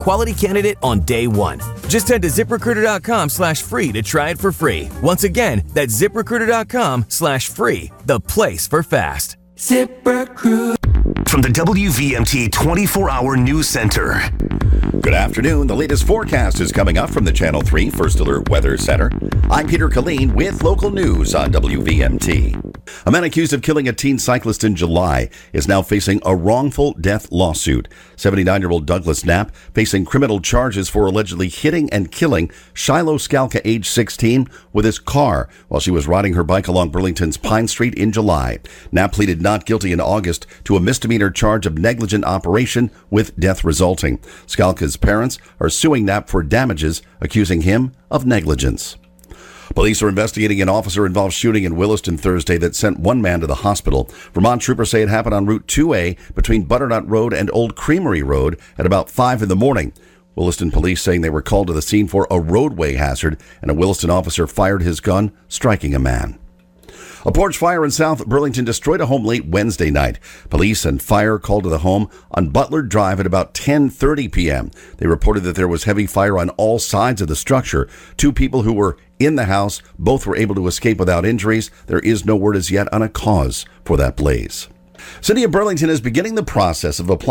Quality candidate on day one. Just head to ZipRecruiter.com/free to try it for free. Once again, that's ZipRecruiter.com/free. The place for fast. ZipRecruiter. From the WVMT 24-hour News Center. Good afternoon. The latest forecast is coming up from the Channel 3 First Alert Weather Center. I'm Peter Killeen with local news on WVMT. A man accused of killing a teen cyclist in July is now facing a wrongful death lawsuit. 79-year-old Douglas Knapp facing criminal charges for allegedly hitting and killing Shiloh Skalka, age 16, with his car while she was riding her bike along Burlington's Pine Street in July. Knapp pleaded not guilty in August to a misdemeanor charge of negligent operation with death resulting. Skalka's parents are suing Knapp for damages, accusing him of negligence. Police are investigating an officer-involved shooting in Williston Thursday that sent one man to the hospital. Vermont troopers say it happened on Route 2A between Butternut Road and Old Creamery Road at about 5 in the morning. Williston police saying they were called to the scene for a roadway hazard, and a Williston officer fired his gun, striking a man. A porch fire in South Burlington destroyed a home late Wednesday night. Police and fire called to the home on Butler Drive at about 10:30 p.m. They reported that there was heavy fire on all sides of the structure. Two people who were in the house, both were able to escape without injuries. There is no word as yet on a cause for that blaze. City of Burlington is beginning the process of applying